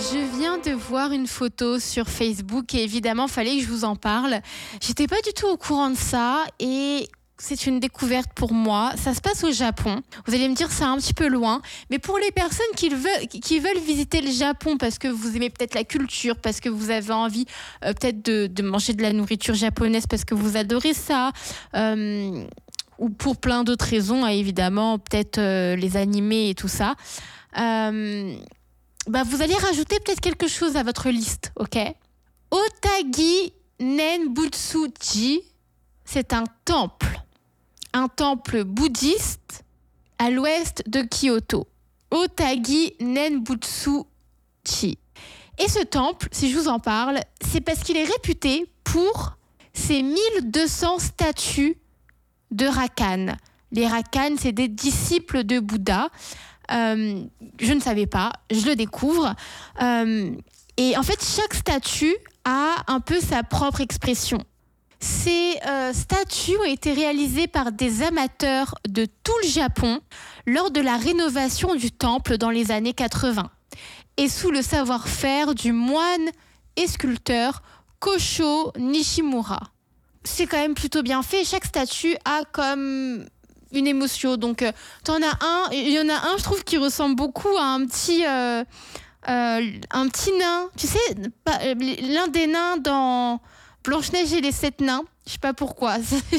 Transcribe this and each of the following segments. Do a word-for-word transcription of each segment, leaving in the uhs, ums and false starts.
Je viens de voir une photo sur Facebook et évidemment, fallait que je vous en parle. J'étais pas du tout au courant de ça et c'est une découverte pour moi. Ça se passe au Japon. Vous allez me dire, c'est un petit peu loin. Mais pour les personnes qui veulent, qui veulent visiter le Japon parce que vous aimez peut-être la culture, parce que vous avez envie euh, peut-être de, de manger de la nourriture japonaise, parce que vous adorez ça, euh, ou pour plein d'autres raisons, hein, évidemment, peut-être euh, les animés et tout ça. Euh, bah, vous allez rajouter peut-être quelque chose à votre liste, ok ? Otagi Nenbutsuji, c'est un temple. Un temple bouddhiste à l'ouest de Kyoto. Otagi Nenbutsuji. Et ce temple, si je vous en parle, c'est parce qu'il est réputé pour ses mille deux cents statues de Rakan. Les Rakan, c'est des disciples de Bouddha. Euh, je ne savais pas, je le découvre. Euh, et en fait, chaque statue a un peu sa propre expression. Ces euh, statues ont été réalisées par des amateurs de tout le Japon lors de la rénovation du temple dans les années quatre-vingts et sous le savoir-faire du moine et sculpteur Kosho Nishimura. C'est quand même plutôt bien fait. Chaque statue a comme une émotion. Donc, euh, t'en as un, il y en a un, je trouve, qui ressemble beaucoup à un petit... Euh, euh, un petit nain. Tu sais, l'un des nains dans... Blanche-Neige et les sept nains, je sais pas pourquoi.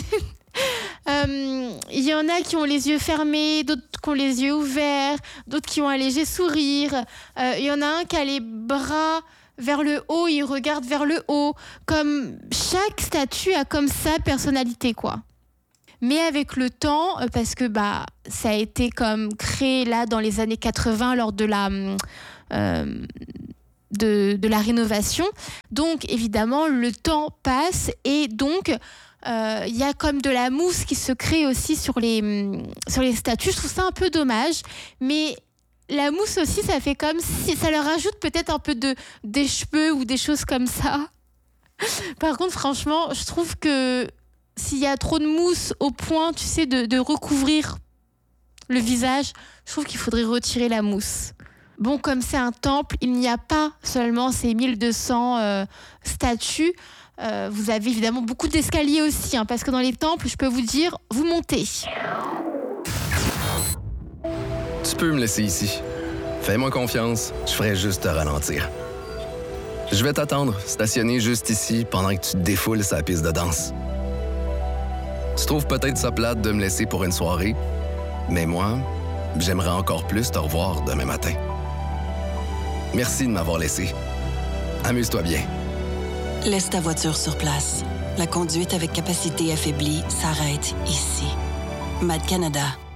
euh, il y en a qui ont les yeux fermés, d'autres qui ont les yeux ouverts, d'autres qui ont un léger sourire. Euh, il y en a un qui a les bras vers le haut, il regarde vers le haut. Comme chaque statue a comme sa personnalité, quoi. Mais avec le temps, parce que bah ça a été comme créé là dans les années quatre-vingts lors de la euh, De, de la rénovation. Donc, évidemment, le temps passe et donc, il euh, y a comme de la mousse qui se crée aussi sur les, sur les statues. Je trouve ça un peu dommage, mais la mousse aussi, ça fait comme si ça leur ajoute peut-être un peu de, des cheveux ou des choses comme ça. Par contre, franchement, je trouve que s'il y a trop de mousse au point, tu sais, de, de recouvrir le visage, je trouve qu'il faudrait retirer la mousse. Bon, comme c'est un temple, il n'y a pas seulement ces mille deux cents euh, statues. Euh, vous avez évidemment beaucoup d'escaliers aussi, hein, parce que dans les temples, je peux vous dire, vous montez. Tu peux me laisser ici. Fais-moi confiance, je ferai juste te ralentir. Je vais t'attendre, stationner juste ici, pendant que tu te défoules sa piste de danse. Tu trouves peut-être ça plate de me laisser pour une soirée, mais moi, j'aimerais encore plus te revoir demain matin. Merci de m'avoir laissé. Amuse-toi bien. Laisse ta voiture sur place. La conduite avec capacité affaiblie s'arrête ici. Mad Canada.